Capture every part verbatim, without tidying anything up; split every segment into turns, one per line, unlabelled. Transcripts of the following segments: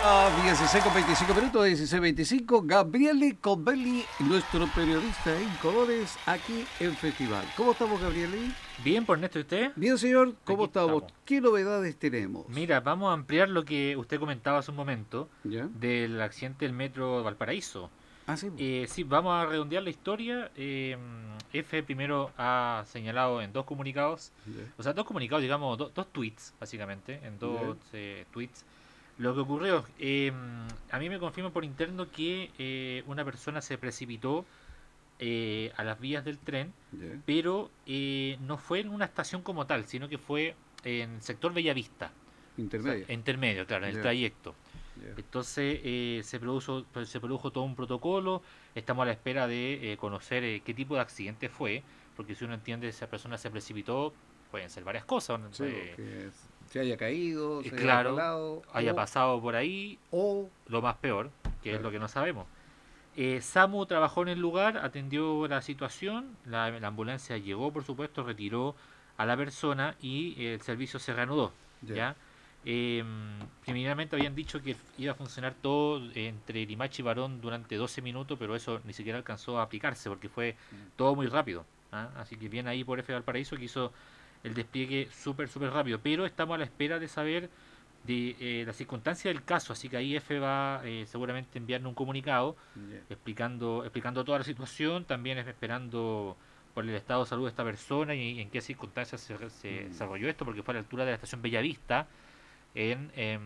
Ah, dieciséis con veinticinco minutos, dieciséis veinticinco. Gabriele Combelli, nuestro periodista en colores, aquí en Festival. ¿Cómo estamos, Gabriele?
Bien, por Ernesto, ¿y usted?
Bien, señor. ¿Cómo
Aquí
estamos?
estamos.
¿Qué novedades tenemos?
Mira, vamos a ampliar lo que usted comentaba hace un momento
¿Ya?
del accidente del metro Valparaíso.
Ah, sí.
Eh, sí, vamos a redondear la historia. Eh, F primero ha señalado en dos comunicados,
Ya,
o sea, dos comunicados, digamos, do- dos tweets, básicamente, en
ya,
dos eh, tweets. Lo que ocurrió, eh, a mí me confirma por interno que eh, una persona se precipitó eh, a las vías del tren,
ya.
pero eh, no fue en una estación como tal, sino que fue en el sector Bellavista, o sea,
Intermedio.
intermedio, claro, en el
Ya,
trayecto.
ya.
Entonces eh, se, produjo, se produjo todo un protocolo, estamos a la espera de eh, conocer eh, qué tipo de accidente fue, porque si uno entiende esa persona se precipitó, pueden ser varias cosas. ¿No?
Sí,
Eh,
porque se haya caído,
eh,
se haya
claro,
resbalado
haya
o,
pasado por ahí,
o,
lo más peor, que es
claro,
lo que no sabemos. Eh, SAMU trabajó en el lugar, atendió la situación, la, la ambulancia llegó, por supuesto, retiró a la persona y eh, el servicio se reanudó.
ya.
¿Ya? Eh, Primeramente habían dicho que iba a funcionar todo entre Limache y Barón durante doce minutos, pero eso ni siquiera alcanzó a aplicarse porque fue
Mm,
todo muy rápido. ¿Ah? Así que bien ahí por F Valparaíso que hizo el despliegue súper, súper rápido. Pero estamos a la espera de saber de eh, la circunstancia del caso, así que ahí F va eh, seguramente enviarnos un comunicado
ya.
explicando explicando toda la situación, también es esperando por el estado de salud de esta persona y en qué circunstancias se, se
Mm,
desarrolló esto, porque fue a la altura de la estación Bellavista, en, en,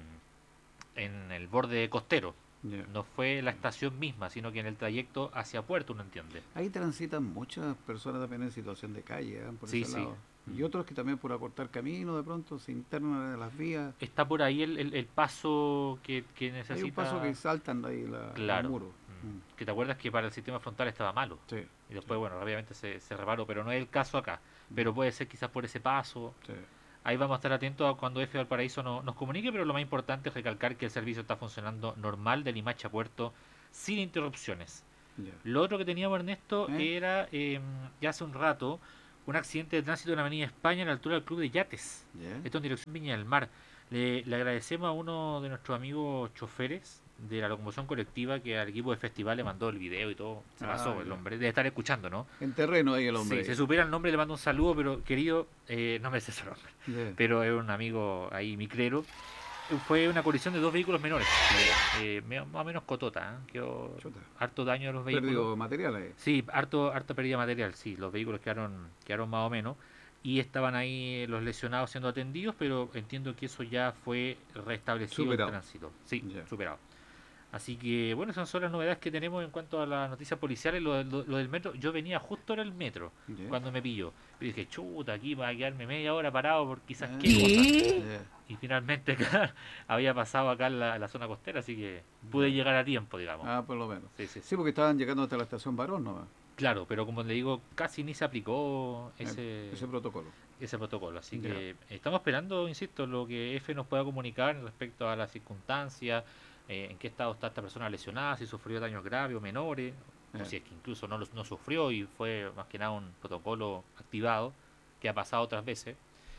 en el borde costero.
ya.
No fue la estación misma, sino que en el trayecto hacia Puerto, uno entiende.
Ahí transitan muchas personas también en situación de calle, ¿eh? Por
Sí,
ese
sí.
lado. Y
Mm.
otros que también por acortar camino de pronto se internan en las vías.
Está por ahí el, el, el paso que, que
Hay un paso que
necesita.
saltan de ahí la- los
Claro.
muros. Mm,
Mm. Que te acuerdas que para el sistema frontal estaba malo.
sí,
Y
sí,
después, bueno, rápidamente se, se reparó, pero no es el caso acá.
mm,
Pero puede ser quizás por ese paso.
sí,
Ahí vamos a estar atentos a cuando F Valparaíso no- nos comunique, pero lo más importante es recalcar que el servicio está funcionando normal de Limache a Puerto sin interrupciones.
ya.
Lo otro que teníamos, Ernesto,
¿Eh?
era eh, ya hace un rato un accidente de tránsito en la Avenida España a la altura del Club de Yates.
¿Ya?
Esto en dirección Viña del Mar. Le, le agradecemos a uno de nuestros amigos choferes de la locomoción colectiva que al equipo de festival le mandó el video y todo. Se
Ah,
pasó el
ya.
hombre. Debe estar escuchando, ¿no?
En terreno ahí el hombre.
Sí, se
Ahí.
supiera el nombre, le mando un saludo, pero querido, eh, no me sé su nombre.
Ya.
Pero es un amigo ahí, micrero. Fue una colisión de dos vehículos menores. Eh, eh, me- más o menos cotota, ¿eh? Quedó
Chuta.
harto daño a los vehículos.
Perdido material ahí.
Sí, harto, harta pérdida de material, sí, los vehículos quedaron, quedaron más o menos. Y estaban ahí los lesionados siendo atendidos, pero entiendo que eso ya fue restablecido el
Superado.
tránsito. Sí,
Ya.
superado. Así que, bueno, esas son las novedades que tenemos en cuanto a las noticias policiales. Lo, lo- lo del metro, yo venía justo en el metro
Ya.
cuando me pilló. Pero dije, chuta, aquí va a quedarme media hora parado por quizás
Ah,
qué cosa.
ya.
Y finalmente, claro, había pasado acá en la, en la zona costera, así que pude
Ya.
llegar a tiempo, digamos.
Ah, por lo menos.
Sí, sí,
Sí,
sí.
porque estaban llegando hasta la estación Barón nomás.
Claro, pero como le digo, casi ni se aplicó
eh,
ese,
Ese protocolo.
ese protocolo. Así
Ya.
que estamos esperando, insisto, lo que F nos pueda comunicar respecto a las circunstancias, eh, en qué estado está esta persona lesionada, si sufrió daños graves o menores, o
Eh,
si es que incluso no, los- no sufrió y fue más que nada un protocolo activado, que ha pasado otras veces,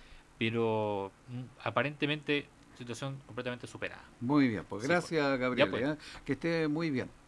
pero mm, aparentemente situación completamente superada.
Muy bien, pues
Sí, pues.
gracias,
Ya
Gabriel.
pues.
¿Eh? Que esté muy bien.